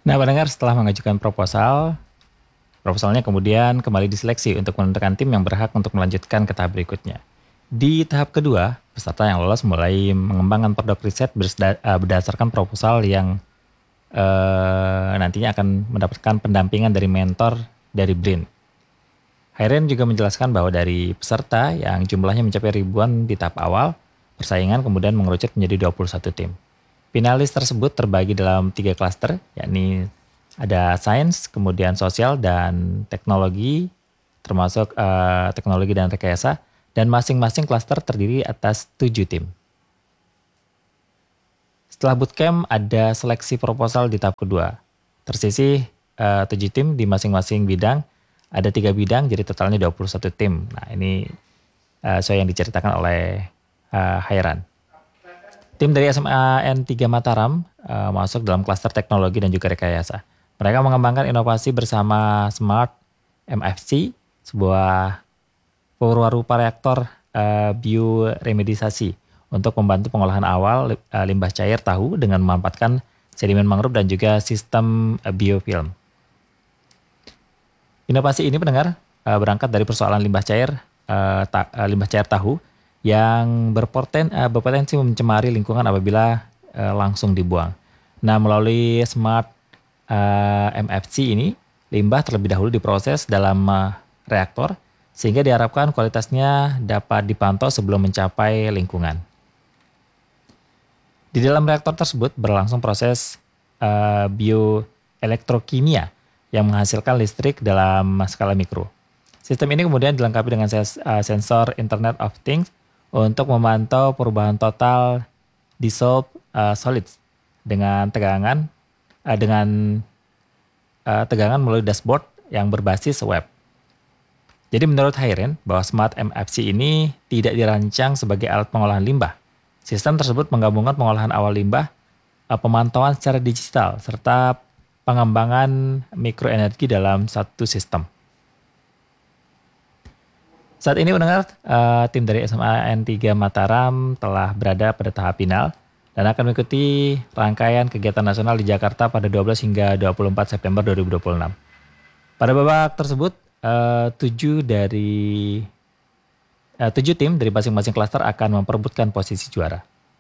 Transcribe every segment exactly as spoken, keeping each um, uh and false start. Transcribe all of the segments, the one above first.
Nah, pendengar setelah mengajukan proposal, proposalnya kemudian kembali diseleksi untuk menentukan tim yang berhak untuk melanjutkan ke tahap berikutnya. Di tahap kedua, peserta yang lolos mulai mengembangkan produk riset bersda- eh, berdasarkan proposal yang eh, nantinya akan mendapatkan pendampingan dari mentor dari BRIN. Hairen juga menjelaskan bahwa dari peserta yang jumlahnya mencapai ribuan di tahap awal, persaingan kemudian mengerucut menjadi dua puluh satu tim. Finalis tersebut terbagi dalam tiga klaster, yakni ada sains, kemudian sosial, dan teknologi, termasuk eh, teknologi dan rekayasa, dan masing-masing klaster terdiri atas tujuh tim. Setelah bootcamp, ada seleksi proposal di tahap kedua. Tersisih eh, tujuh tim di masing-masing bidang, ada tiga bidang, jadi totalnya dua puluh satu tim. Nah, ini uh, sesuai yang diceritakan oleh uh, Hairan. Tim dari S M A N tiga Mataram uh, masuk dalam klaster teknologi dan juga rekayasa. Mereka mengembangkan inovasi bersama Smart M F C, sebuah perwarupa reaktor uh, bioremedisasi untuk membantu pengolahan awal uh, limbah cair tahu dengan memanfaatkan sedimen mangrove dan juga sistem uh, biofilm. Inovasi ini pendengar uh, berangkat dari persoalan limbah cair uh, ta- uh, limbah cair tahu yang berpoten, uh, berpotensi mencemari lingkungan apabila uh, langsung dibuang. Nah, melalui Smart uh, M F C ini, limbah terlebih dahulu diproses dalam uh, reaktor sehingga diharapkan kualitasnya dapat dipantau sebelum mencapai lingkungan. Di dalam reaktor tersebut berlangsung proses uh, bioelektrokimia yang menghasilkan listrik dalam skala mikro. Sistem ini kemudian dilengkapi dengan ses- uh, sensor Internet of Things untuk memantau perubahan total dissolved uh, solids dengan tegangan uh, dengan uh, tegangan melalui dashboard yang berbasis web. Jadi menurut Hairen bahwa Smart M F C ini tidak dirancang sebagai alat pengolahan limbah. Sistem tersebut menggabungkan pengolahan awal limbah, uh, pemantauan secara digital, serta pengembangan mikroenergi dalam satu sistem. Saat ini mendengar uh, tim dari S M A N tiga Mataram telah berada pada tahap final dan akan mengikuti rangkaian kegiatan nasional di Jakarta pada dua belas hingga dua puluh empat September dua ribu dua puluh enam. Pada babak tersebut, uh, tujuh dari uh, tujuh tim dari masing-masing klaster akan memperebutkan posisi juara.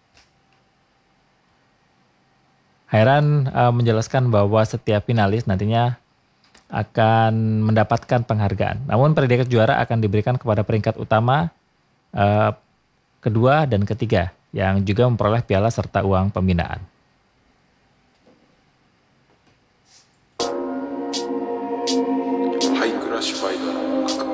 Hairan uh, menjelaskan bahwa setiap finalis nantinya akan mendapatkan penghargaan. Namun predikat juara akan diberikan kepada peringkat utama, uh, kedua, dan ketiga yang juga memperoleh piala serta uang pembinaan. ハイクラッシュバイドの価格